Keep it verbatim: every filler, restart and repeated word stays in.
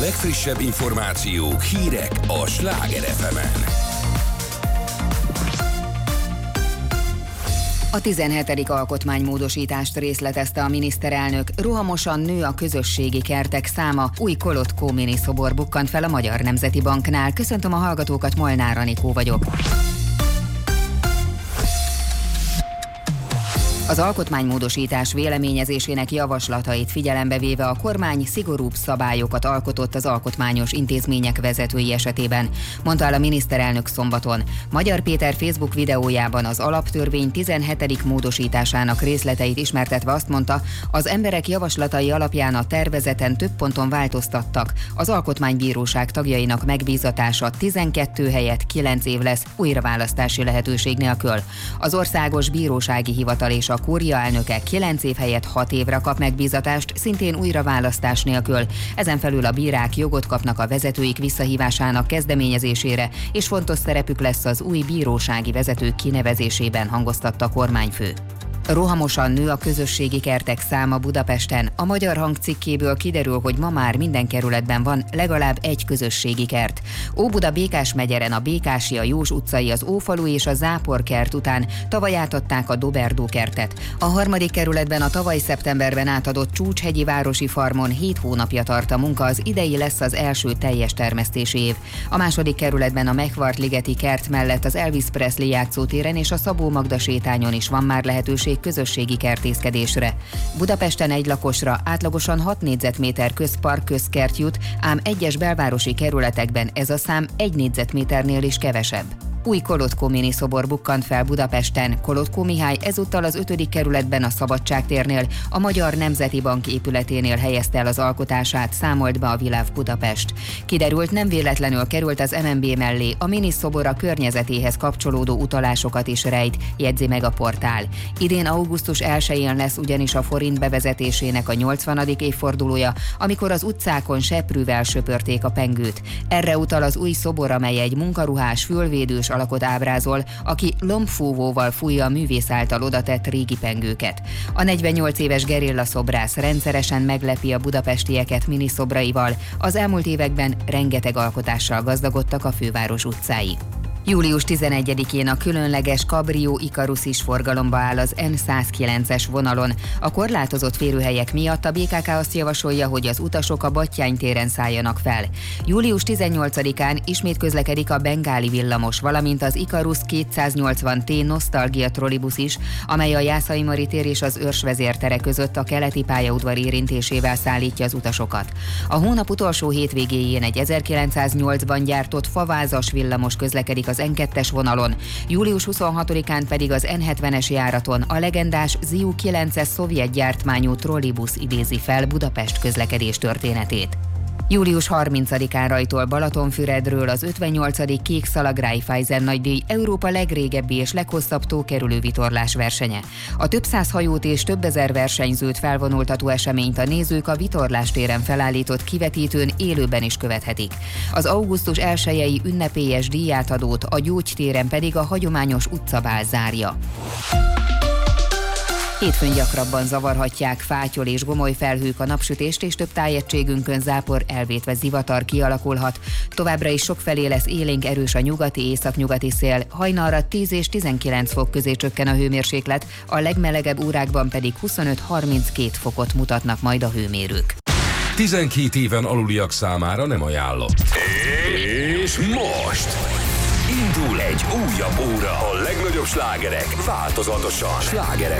legfrissebb információk, hírek a Sláger ef emen. A tizenhetedik alkotmánymódosítást részletezte a miniszterelnök. Rohamosan nő a közösségi kertek száma. Új Kolotkó miniszobor bukkant fel a Magyar Nemzeti Banknál. Köszöntöm a hallgatókat, Molnár Anikó vagyok. Az alkotmánymódosítás véleményezésének javaslatait figyelembe véve a kormány szigorúbb szabályokat alkotott az alkotmányos intézmények vezetői esetében, mondta el a miniszterelnök szombaton. Magyar Péter Facebook videójában az alaptörvény tizenhetedik módosításának részleteit ismertetve azt mondta, az emberek javaslatai alapján a tervezeten több ponton változtattak. Az alkotmánybíróság tagjainak megbízatása tizenkét helyett kilenc év lesz újraválasztási lehetőség nélkül. Az Országos Bírósági Hivatal és a Kúria elnöke kilenc év helyett hat évre kap megbízatást, szintén újraválasztás nélkül. Ezen felül a bírák jogot kapnak a vezetőik visszahívásának kezdeményezésére, és fontos szerepük lesz az új bírósági vezetők kinevezésében, hangoztatta a kormányfő. Rohamosan nő a közösségi kertek száma Budapesten. A Magyar Hang cikkéből kiderül, hogy ma már minden kerületben van legalább egy közösségi kert. Óbuda Békás megyeren a Békási, a Jós utcai, az Ófalu és a Zápor kert után tavaly átadták a Doberdó kertet. A harmadik kerületben a tavaly szeptemberben átadott Csúcshegyi városi farmon hét hónapja tart a munka, az idei lesz az első teljes termesztési év. A második kerületben a Megvart-ligeti kert mellett az Elvis Presley játszótéren és a Szabó Magda sétányon is van már lehetőség közösségi kertészkedésre. Budapesten egy lakosra átlagosan hat négyzetméter közpark közkert jut, ám egyes belvárosi kerületekben ez a szám egy négyzetméternél is kevesebb. Új Kolotkó miniszobor bukkant fel Budapesten. Kolotkó Mihály ezúttal az ötödik kerületben a Szabadságtérnél, a Magyar Nemzeti Bank épületénél helyezte el az alkotását, számolt be a Viláv Budapest. Kiderült, nem véletlenül került az em en bé mellé, a miniszobor a környezetéhez kapcsolódó utalásokat is rejt, jegyzi meg a portál. Idén augusztus elsején lesz ugyanis a forint bevezetésének a nyolcvanadik évfordulója, amikor az utcákon seprűvel söpörték a pengőt. Erre utal az új szobor, amely egy munkaruhás, fülvédős alakot ábrázol, aki lombfúvóval fújja a művész által odatett régi pengőket. A negyvennyolc éves gerilla szobrász rendszeresen meglepi a budapestieket miniszobraival. Az elmúlt években rengeteg alkotással gazdagodtak a főváros utcái. július tizenegyedikén a különleges Cabrio Ikarus is forgalomba áll az en százkilences vonalon. A korlátozott férőhelyek miatt a bé ká ká azt javasolja, hogy az utasok a Batthyány téren szálljanak fel. július tizennyolcadikán ismét közlekedik a Bengáli villamos, valamint az Ikarus kétszáznyolcvan té Nosztalgia trollibusz is, amely a Jászai Mari tér és az Őrs vezértere között a keleti pályaudvar érintésével szállítja az utasokat. A hónap utolsó hétvégéjén egy ezerkilencszáznyolcban gyártott favázas villamos közlekedik az en kettes vonalon, július huszonhatodikán pedig az en hetvenes járaton a legendás Ziu kilences szovjet gyártmányú trollibusz idézi fel Budapest közlekedés történetét. július harmincadikán rajtol Balatonfüredről az ötvennyolcadik Kék Szalag Raiffeisen nagydíj Európa legrégebbi és leghosszabb tókerülő vitorlás versenye. A több száz hajót és több ezer versenyzőt felvonultató eseményt a nézők a Vitorlás téren felállított kivetítőn élőben is követhetik. Az augusztus elsejei ünnepélyes díjátadót a Gyógytéren pedig a hagyományos utcabál zárja. Hétfőn gyakrabban zavarhatják fátyol és gomoly felhők a napsütést, és több tájegységünkön zápor, elvétve zivatar kialakulhat. Továbbra is sokfelé lesz élénk erős a nyugati, északnyugati szél, hajnalra tíz és tizenkilenc fok közé csökken a hőmérséklet, a legmelegebb órákban pedig huszonöt-harminckét fokot mutatnak majd a hőmérők. tizenkét éven aluliak számára nem ajánlott. És most indul egy újabb óra. A legnagyobb slágerek változatosan. Sláger